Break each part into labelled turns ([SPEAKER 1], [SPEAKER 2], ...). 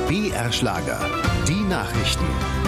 [SPEAKER 1] BR Schlager, die Nachrichten.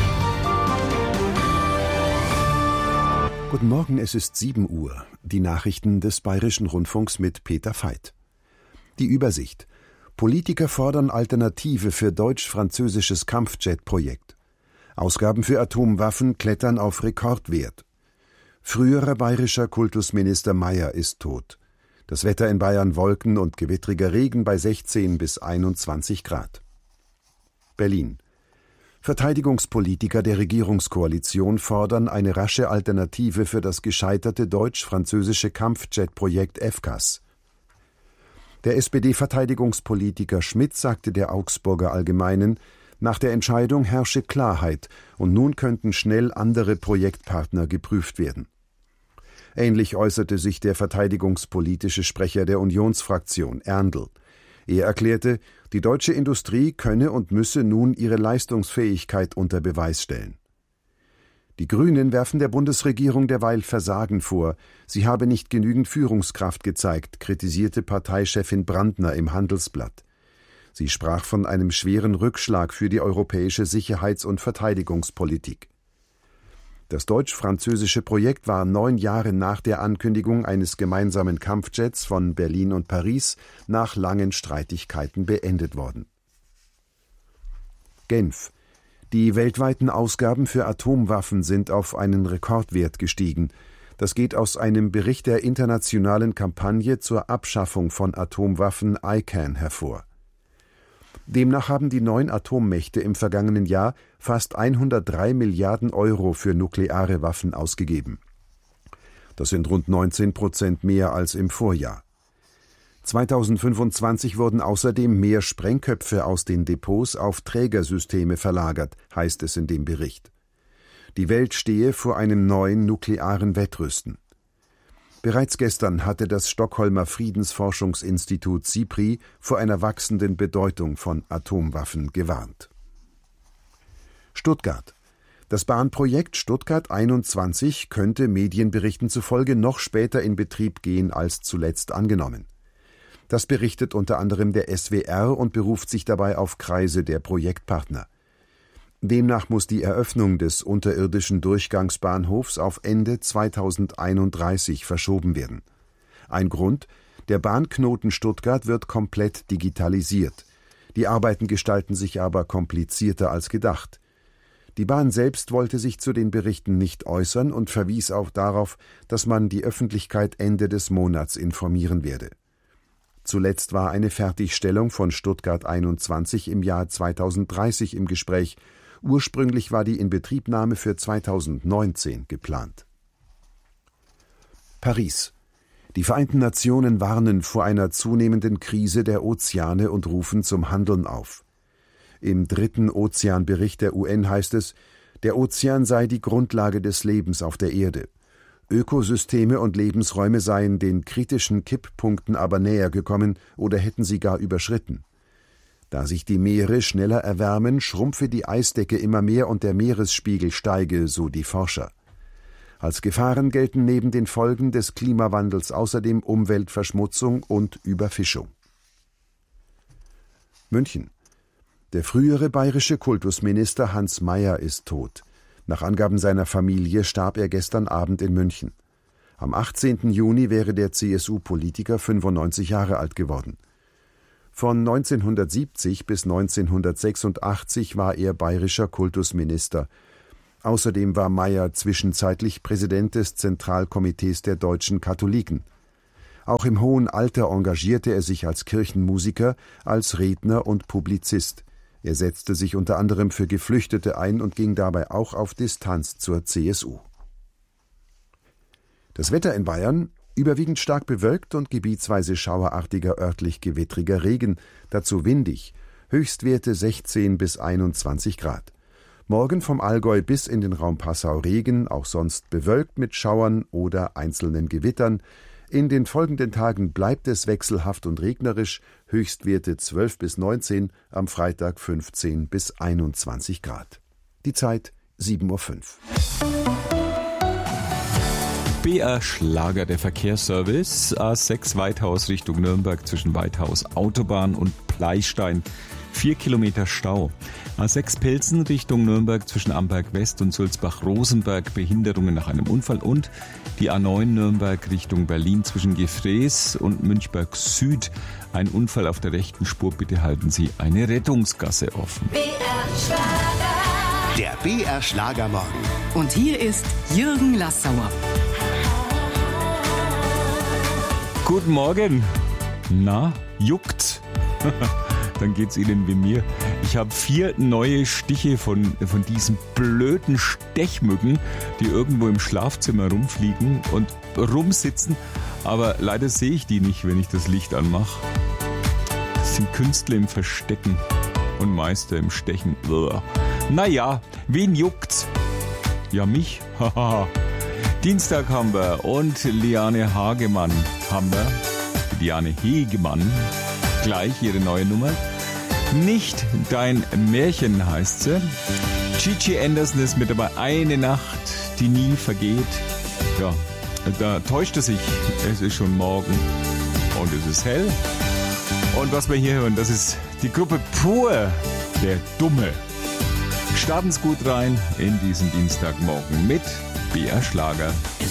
[SPEAKER 2] Guten Morgen, es ist 7 Uhr. Die Nachrichten des Bayerischen Rundfunks mit Peter Veit. Die Übersicht. Politiker fordern Alternative für deutsch-französisches Kampfjet-Projekt. Ausgaben für Atomwaffen klettern auf Rekordwert. Früherer bayerischer Kultusminister Mayer ist tot. Das Wetter in Bayern: Wolken und gewittriger Regen bei 16 bis 21 Grad. Berlin. Verteidigungspolitiker der Regierungskoalition fordern eine rasche Alternative für das gescheiterte deutsch-französische Kampfjet-Projekt FCAS. Der SPD-Verteidigungspolitiker Schmidt sagte der Augsburger Allgemeinen, nach der Entscheidung herrsche Klarheit und nun könnten schnell andere Projektpartner geprüft werden. Ähnlich äußerte sich der verteidigungspolitische Sprecher der Unionsfraktion, Erndl. Er erklärte, die deutsche Industrie könne und müsse nun ihre Leistungsfähigkeit unter Beweis stellen. Die Grünen werfen der Bundesregierung derweil Versagen vor. Sie habe nicht genügend Führungskraft gezeigt, kritisierte Parteichefin Brandner im Handelsblatt. Sie sprach von einem schweren Rückschlag für die europäische Sicherheits- und Verteidigungspolitik. Das deutsch-französische Projekt war 9 Jahre nach der Ankündigung eines gemeinsamen Kampfjets von Berlin und Paris nach langen Streitigkeiten beendet worden. Genf. Die weltweiten Ausgaben für Atomwaffen sind auf einen Rekordwert gestiegen. Das geht aus einem Bericht der internationalen Kampagne zur Abschaffung von Atomwaffen ICAN hervor. Demnach haben die 9 Atommächte im vergangenen Jahr fast 103 Milliarden Euro für nukleare Waffen ausgegeben. Das sind rund 19% mehr als im Vorjahr. 2025 wurden außerdem mehr Sprengköpfe aus den Depots auf Trägersysteme verlagert, heißt es in dem Bericht. Die Welt stehe vor einem neuen nuklearen Wettrüsten. Bereits gestern hatte das Stockholmer Friedensforschungsinstitut SIPRI vor einer wachsenden Bedeutung von Atomwaffen gewarnt. Stuttgart. Das Bahnprojekt Stuttgart 21 könnte Medienberichten zufolge noch später in Betrieb gehen als zuletzt angenommen. Das berichtet unter anderem der SWR und beruft sich dabei auf Kreise der Projektpartner. Demnach muss die Eröffnung des unterirdischen Durchgangsbahnhofs auf Ende 2031 verschoben werden. Ein Grund: der Bahnknoten Stuttgart wird komplett digitalisiert. Die Arbeiten gestalten sich aber komplizierter als gedacht. Die Bahn selbst wollte sich zu den Berichten nicht äußern und verwies auch darauf, dass man die Öffentlichkeit Ende des Monats informieren werde. Zuletzt war eine Fertigstellung von Stuttgart 21 im Jahr 2030 im Gespräch. Ursprünglich war die Inbetriebnahme für 2019 geplant. Paris. Die Vereinten Nationen warnen vor einer zunehmenden Krise der Ozeane und rufen zum Handeln auf. Im 3. Ozeanbericht der UN heißt es, der Ozean sei die Grundlage des Lebens auf der Erde. Ökosysteme und Lebensräume seien den kritischen Kipppunkten aber näher gekommen oder hätten sie gar überschritten. Da sich die Meere schneller erwärmen, schrumpfe die Eisdecke immer mehr und der Meeresspiegel steige, so die Forscher. Als Gefahren gelten neben den Folgen des Klimawandels außerdem Umweltverschmutzung und Überfischung. München. Der frühere bayerische Kultusminister Hans Mayer ist tot. Nach Angaben seiner Familie starb er gestern Abend in München. Am 18. Juni wäre der CSU-Politiker 95 Jahre alt geworden. Von 1970 bis 1986 war er bayerischer Kultusminister. Außerdem war Mayer zwischenzeitlich Präsident des Zentralkomitees der deutschen Katholiken. Auch im hohen Alter engagierte er sich als Kirchenmusiker, als Redner und Publizist. Er setzte sich unter anderem für Geflüchtete ein und ging dabei auch auf Distanz zur CSU. Das Wetter in Bayern: überwiegend stark bewölkt und gebietsweise schauerartiger, örtlich gewittriger Regen, dazu windig, Höchstwerte 16 bis 21 Grad. Morgen vom Allgäu bis in den Raum Passau Regen, auch sonst bewölkt mit Schauern oder einzelnen Gewittern. In den folgenden Tagen bleibt es wechselhaft und regnerisch, Höchstwerte 12 bis 19, am Freitag 15 bis 21 Grad. Die Zeit 7:05 Uhr.
[SPEAKER 3] BR Schlager, der Verkehrsservice. A6 Weithaus Richtung Nürnberg zwischen Weithaus Autobahn und Pleistein. 4 Kilometer Stau. A6 Pilsen Richtung Nürnberg zwischen Amberg West und Sulzbach-Rosenberg Behinderungen nach einem Unfall und die A9 Nürnberg Richtung Berlin zwischen Gefrees und Münchberg Süd. Ein Unfall auf der rechten Spur, bitte halten Sie eine Rettungsgasse offen.
[SPEAKER 1] Der BR Schlagermorgen.
[SPEAKER 4] Und hier ist Jürgen Lassauer.
[SPEAKER 3] Guten Morgen. Na, juckt? Dann geht's Ihnen wie mir. Ich habe 4 neue Stiche von diesen blöden Stechmücken, die irgendwo im Schlafzimmer rumfliegen und rumsitzen. Aber leider sehe ich die nicht, wenn ich das Licht anmache. Das sind Künstler im Verstecken und Meister im Stechen. Naja, wen juckt's? Ja, mich. Dienstag haben wir und Liane Hagemann haben wir. Liane Hegemann. Gleich ihre neue Nummer. Nicht dein Märchen heißt sie. Gigi Anderson ist mit dabei. Eine Nacht, die nie vergeht. Ja, da täuscht er sich. Es ist schon morgen und es ist hell. Und was wir hier hören, das ist die Gruppe Pur, der Dumme. Starten's gut rein in diesen Dienstagmorgen mit BR Schlager.